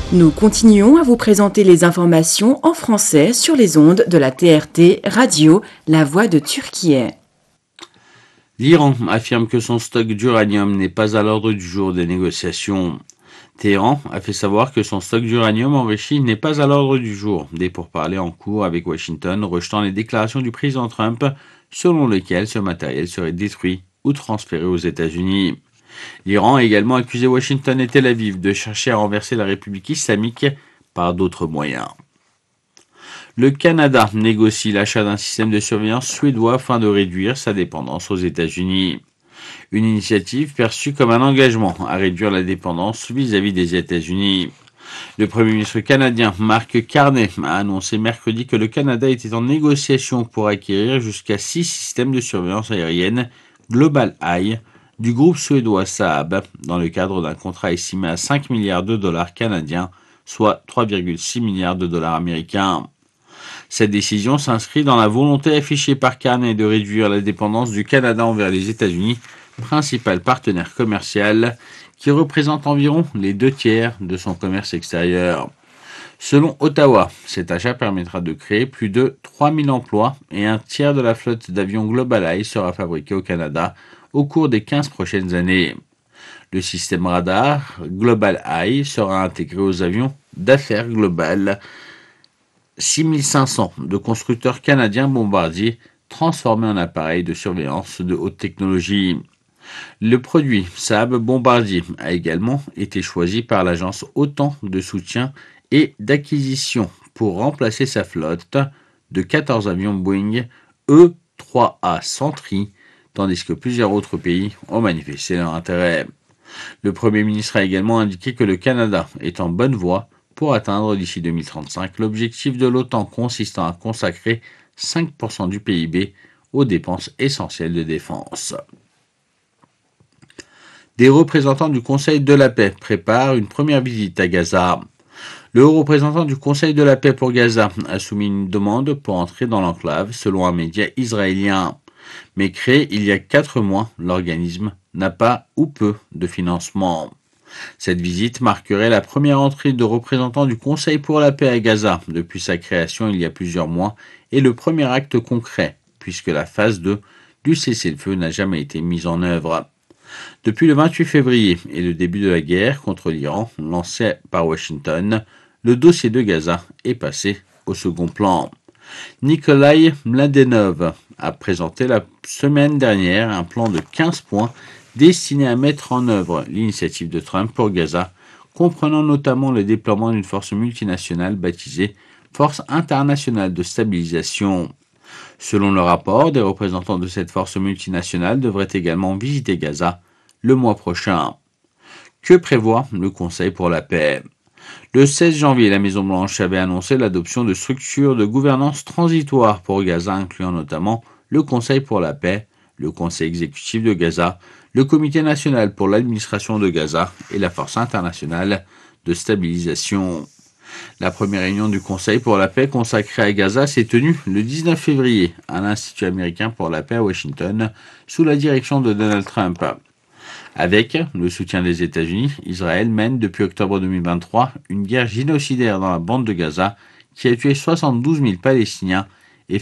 Nous continuons à vous présenter les informations en français sur les ondes de la TRT Radio, La Voix de Turquie. L'Iran affirme que son stock d'uranium n'est pas à l'ordre du jour des négociations. Téhéran a fait savoir que son stock d'uranium enrichi n'est pas à l'ordre du jour des pourparlers en cours avec Washington, rejetant les déclarations du président Trump selon lesquelles ce matériel serait détruit ou transféré aux États-Unis. L'Iran a également accusé Washington et Tel Aviv de chercher à renverser la République islamique par d'autres moyens. Le Canada négocie l'achat d'un système de surveillance suédois afin de réduire sa dépendance aux États-Unis. Une initiative perçue comme un engagement à réduire la dépendance vis-à-vis des États-Unis. Le Premier ministre canadien Mark Carney a annoncé mercredi que le Canada était en négociation pour acquérir jusqu'à 6 systèmes de surveillance aérienne Global Eye du groupe suédois Saab dans le cadre d'un contrat estimé à 5 milliards de dollars canadiens, soit 3,6 milliards de dollars américains. Cette décision s'inscrit dans la volonté affichée par Carney de réduire la dépendance du Canada envers les États-Unis, principal partenaire commercial, qui représente environ les 2/3 de son commerce extérieur. Selon Ottawa, cet achat permettra de créer plus de 3000 emplois et un tiers de la flotte d'avions Global Eye sera fabriquée au Canada au cours des 15 prochaines années. Le système radar Global Eye sera intégré aux avions d'affaires Global 6500 de constructeurs canadiens Bombardier transformés en appareils de surveillance de haute technologie. Le produit Saab Bombardier a également été choisi par l'agence OTAN de soutien et d'acquisition pour remplacer sa flotte de 14 avions Boeing E-3A Sentry, tandis que plusieurs autres pays ont manifesté leur intérêt. Le Premier ministre a également indiqué que le Canada est en bonne voie pour atteindre d'ici 2035 l'objectif de l'OTAN consistant à consacrer 5% du PIB aux dépenses essentielles de défense. Des représentants du Conseil de la paix préparent une première visite à Gaza. Le haut représentant du Conseil de la paix pour Gaza a soumis une demande pour entrer dans l'enclave selon un média israélien. Mais créé il y a 4 mois, l'organisme n'a pas ou peu de financement. Cette visite marquerait la première entrée de représentants du Conseil pour la paix à Gaza depuis sa création il y a plusieurs mois et le premier acte concret, puisque la phase 2 du cessez-le-feu n'a jamais été mise en œuvre. Depuis le 28 février et le début de la guerre contre l'Iran lancée par Washington, le dossier de Gaza est passé au second plan. Nikolai Mladenov a présenté la semaine dernière un plan de 15 points destiné à mettre en œuvre l'initiative de Trump pour Gaza, comprenant notamment le déploiement d'une force multinationale baptisée Force internationale de stabilisation. Selon le rapport, des représentants de cette force multinationale devraient également visiter Gaza le mois prochain. Que prévoit le Conseil pour la paix ? Le 16 janvier, la Maison-Blanche avait annoncé l'adoption de structures de gouvernance transitoires pour Gaza, incluant notamment le Conseil pour la paix, le Conseil exécutif de Gaza, le Comité national pour l'administration de Gaza et la Force internationale de stabilisation. La première réunion du Conseil pour la paix consacrée à Gaza s'est tenue le 19 février à l'Institut américain pour la paix à Washington, sous la direction de Donald Trump. Avec le soutien des États-Unis, Israël mène depuis octobre 2023 une guerre génocidaire dans la bande de Gaza qui a tué 72 000 Palestiniens